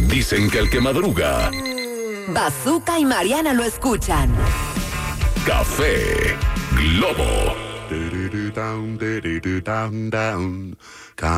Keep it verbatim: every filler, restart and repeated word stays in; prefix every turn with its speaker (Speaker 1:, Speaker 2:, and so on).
Speaker 1: Dicen que el que madruga...
Speaker 2: Bazooka y Mariana lo escuchan.
Speaker 1: Café Globo.
Speaker 3: Down, down, down.